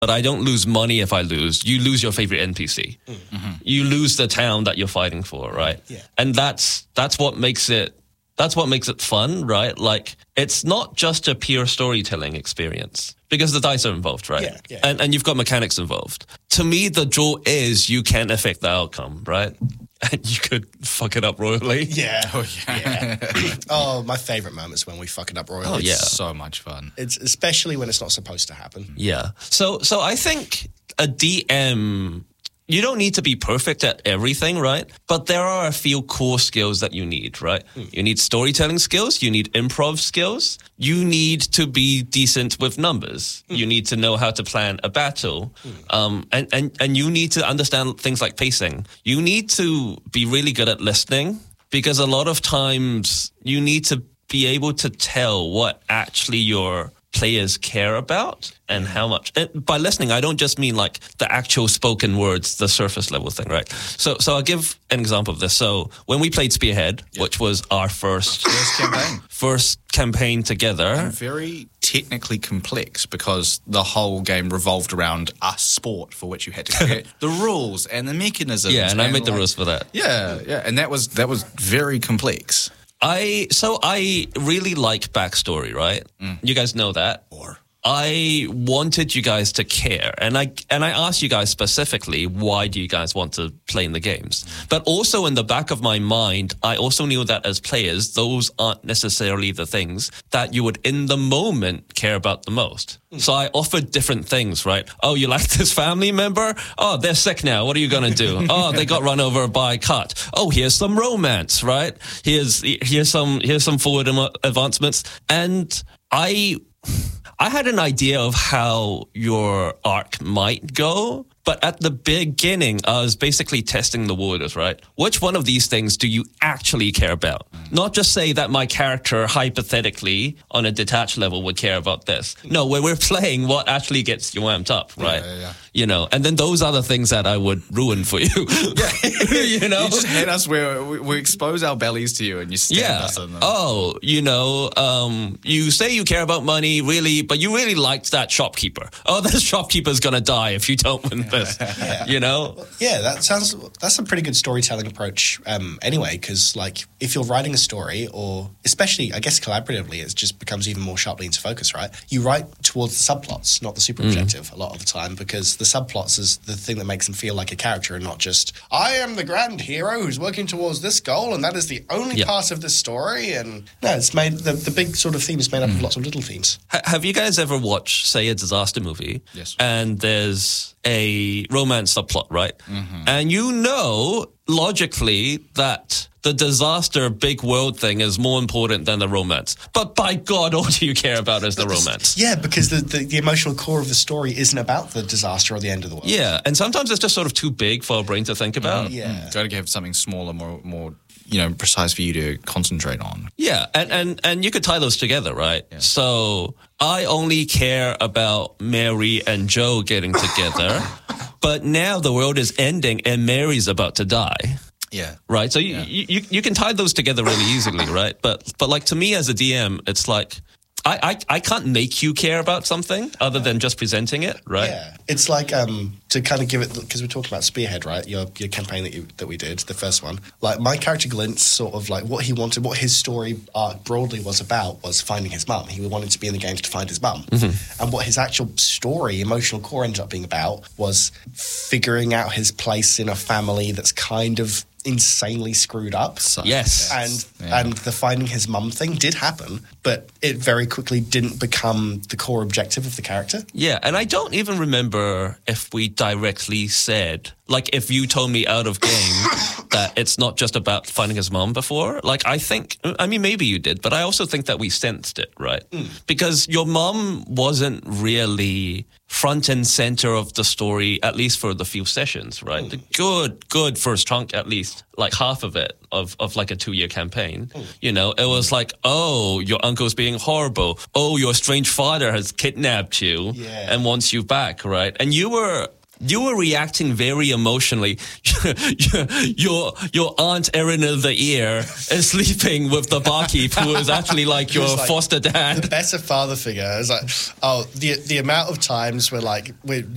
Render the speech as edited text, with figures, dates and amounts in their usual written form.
but I don't lose money if I lose. You lose your favorite NPC. Mm-hmm. You lose the town that you're fighting for, right? Yeah. And that's what makes it fun, right? Like, it's not just a pure storytelling experience because the dice are involved, right? Yeah. And you've got mechanics involved. To me, the draw is you can't affect the outcome, right? And you could fuck it up royally. Yeah. Oh, yeah. Oh, my favourite moments when we fuck it up royally. Oh, yeah. It's so much fun. It's especially when it's not supposed to happen. Yeah. So I think a DM, you don't need to be perfect at everything, right? But there are a few core skills that you need, right? You need storytelling skills. You need improv skills. You need to be decent with numbers. You need to know how to plan a battle. And you need to understand things like pacing. You need to be really good at listening because a lot of times you need to be able to tell what actually your players care about and how much. And by listening, I don't just mean like the actual spoken words, the surface level thing, right? So I'll give an example of this. So when we played Spearhead, which was our first campaign together. And very technically complex because the whole game revolved around a sport for which you had to create the rules and the mechanisms. Yeah, and I made the rules for that. Yeah, and that was very complex. I really like backstory, right? You guys know that. I wanted you guys to care, and I asked you guys specifically, why do you guys want to play in the games? But also in the back of my mind, I also knew that as players, those aren't necessarily the things that you would in the moment care about the most. So I offered different things, right? Oh, you like this family member? Oh, they're sick now. What are you going to do? Oh, they got run over by a cat. Oh, here's some romance, right? Here's some forward advancements. And I had an idea of how your arc might go, but at the beginning, I was basically testing the waters, right? Which one of these things do you actually care about? Not just say that my character, hypothetically, on a detached level, would care about this. No, when we're playing, what actually gets you amped up, right? Yeah. You know, and then those are the things that I would ruin for you. You know? You just hit us where we expose our bellies to you and you stab us in them. Oh, you know, you say you care about money, really, but you really liked that shopkeeper. Oh, that shopkeeper's going to die if you don't win this, you know? Yeah, that's a pretty good storytelling approach anyway, because like if you're writing a story, or especially, I guess collaboratively, it just becomes even more sharply into focus, right? You write towards the subplots, not the super objective a lot of the time, because the subplots is the thing that makes them feel like a character and not just, I am the grand hero who's working towards this goal and that is the only part of this story. And no, it's made, the big sort of theme is made up of lots of little themes. Have you guys ever watched, say, a disaster movie? Yes. And there's a romance subplot, right? And you know, logically, that the disaster big world thing is more important than the romance. But by God, all you care about is the romance. Yeah, because the emotional core of the story isn't about the disaster or the end of the world. Yeah, and sometimes it's just sort of too big for our brain to think about. Got to have something smaller, more precise for you to concentrate on. Yeah, and you could tie those together, right? Yeah. So I only care about Mary and Joe getting together, but now the world is ending and Mary's about to die. Yeah. Right. So you can tie those together really easily, right? But like to me as a DM, it's like I can't make you care about something other than just presenting it, right? Yeah. It's like to kind of give it, because we talked about Spearhead, right? Your campaign that we did, the first one. Like my character Glint's sort of like what he wanted, what his story arc broadly was about was finding his mum. He wanted to be in the games to find his mum. And what his actual story, emotional core ended up being about was figuring out his place in a family that's kind of insanely screwed up. Yes. And the finding his mum thing did happen, but it very quickly didn't become the core objective of the character. Yeah, and I don't even remember if we directly said, like if you told me out of game that it's not just about finding his mom before. Like I mean maybe you did, but I also think that we sensed it, right? Because your mom wasn't really front and center of the story, at least for the few sessions, right? The good first chunk, at least, like half of it, of like a 2-year campaign. You know, it was like, oh, your uncle's being horrible. Oh, your strange father has kidnapped you and wants you back, right? And you were reacting very emotionally. Your aunt Erin of the Ear is sleeping with the barkeep who is actually like your foster dad. The better father figure. It's like, oh, the amount of times we're